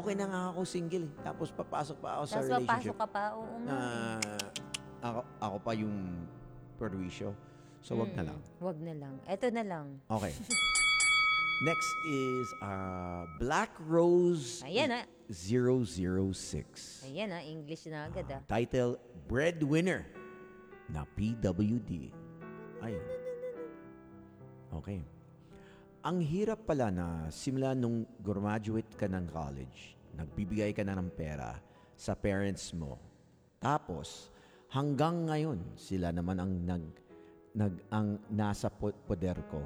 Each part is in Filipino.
okay na nga ako single. Tapos papasok pa ako sa Tapos relationship. papasok ka pa, oo nga. Ako pa yung perwisyo. So, wag na lang. Wag na lang. Eto na lang. Okay. Next is Black Rose Ayan 006. Ayan English na agad Title, Breadwinner na PWD. Ayun. Okay. Ang hirap pala na simula nung graduate ka ng college, nagbibigay ka na ng pera sa parents mo. Tapos, hanggang ngayon, sila naman ang nasa poder ko.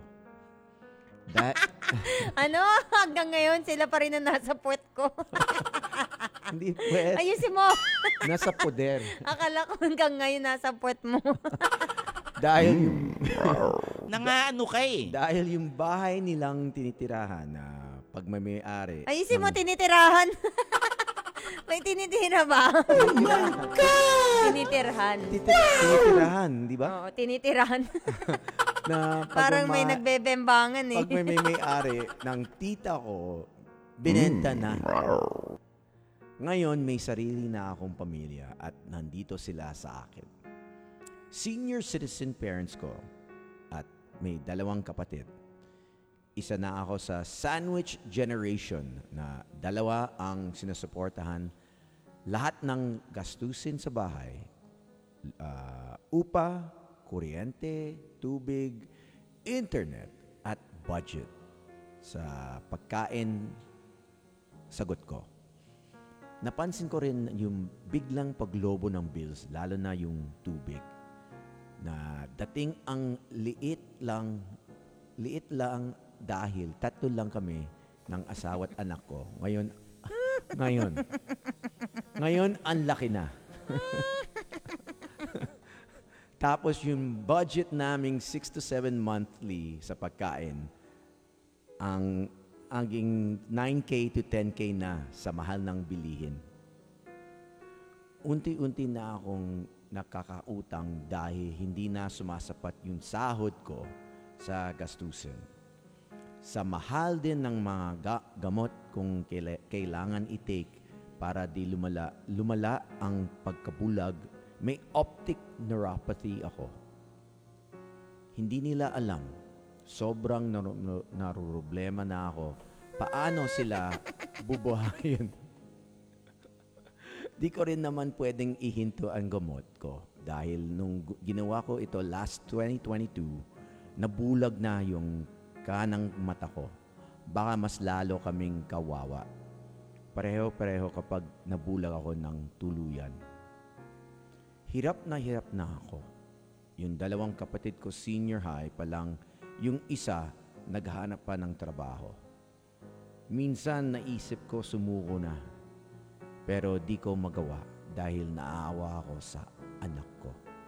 Hanggang ngayon, sila pa rin ang nasa puwet ko. Hindi, pwes. Ayusin mo. Nasa poder. Akala ko hanggang ngayon nasa puwet mo. Dahil yung... Nangaano ka eh. Dahil yung bahay nilang tinitirahan na pag may-ari... Ayusin mo, tinitirahan. May tinitira ba? Oh my God! Tinitirhan. Tinitirahan, di ba? Oo, tinitirahan. Na Parang may nagbebembangan eh. Pag may-ari ng tita ko, binenta na. Ngayon, may sarili na akong pamilya at nandito sila sa akin. Senior citizen parents ko at may 2 kapatid. Isa na ako sa sandwich generation na 2 ang sinusuportahan. Lahat ng gastusin sa bahay, upa, kuryente, tubig, internet, at budget. Sa pagkain, sagot ko. Napansin ko rin yung biglang paglobo ng bills, lalo na yung tubig. Na dating ang liit lang dahil 3 lang kami ng asawa at anak ko. Ngayon ang laki na. Tapos yung budget naming 6 to 7 monthly sa pagkain, ang aging 9K to 10K na sa mahal ng bilihin. Unti-unti na akong nakakautang dahil hindi na sumasapat yung sahod ko sa gastusin. Sa mahal din ng mga gamot kung kailangan i-take para di lumala ang pagkabulag, may optic neuropathy ako. Hindi nila alam, sobrang naruroblema na ako. Paano sila bubuhayin? Di ko rin naman pwedeng ihinto ang gamot ko dahil nung ginawa ko ito last 2022, nabulag na yung kanang mata ko. Baka mas lalo kaming kawawa. Pareho-pareho kapag nabulag ako ng tuluyan. Hirap na ako. Yung 2 kapatid ko senior high pa lang, yung isa naghahanap pa ng trabaho. Minsan naisip ko sumuko na. Pero di ko magawa dahil naaawa ako sa anak ko.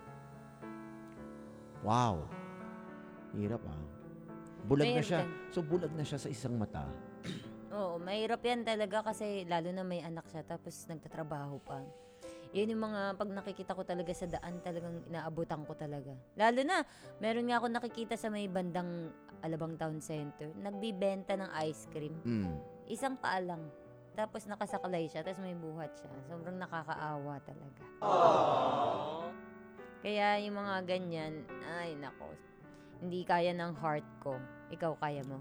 Wow! Hirap Bulag na siya. So bulag na siya sa isang mata. Oo, mahirap yan talaga kasi lalo na may anak siya tapos nagtatrabaho pa. Yun yung mga pag nakikita ko talaga sa daan talagang inaabutan ko talaga. Lalo na, meron nga ako nakikita sa may bandang Alabang Town Center. Nagbibenta ng ice cream. Isang paa lang. Tapos nakasaklay siya, tapos may buhat siya. Sobrang nakakaawa talaga. Aww. Kaya yung mga ganyan, ay nako, hindi kaya ng heart ko. Ikaw kaya mo?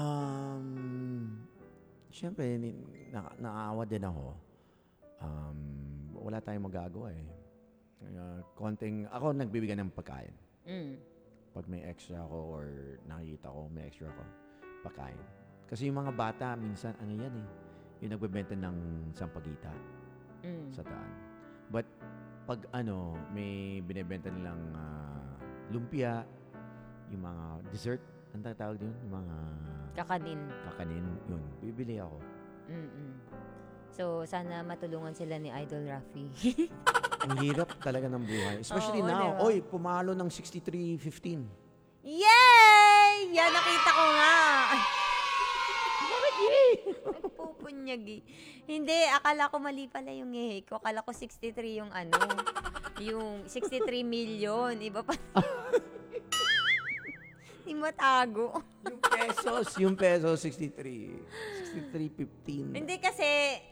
Siyempre, naawa din ako. Wala tayong magagawa eh. Ako nagbibigay ng pagkain. Pag may extra ako or nakikita ko may extra ako, pagkain. Kasi yung mga bata, minsan, yan eh. Yung nagbebenta ng sampagita sa daan. But, pag may binibenta nilang lumpia, yung mga dessert, ang tatawag din, yung mga... Kakanin, yun. Bibili ako. So, sana matulungan sila ni Idol Rafi. Ang hirap talaga ng buhay. Especially now. Diba? Oy, pumalo ng 63.15. Yay! Yan, nakita ko nga. Bakit nagpupunyagi? Hindi, akala ko mali pala yung ko. Akala ko 63 yung yung 63 million. Iba pa. Hindi matago. Yung pesos, 63. 63.15. Hindi kasi,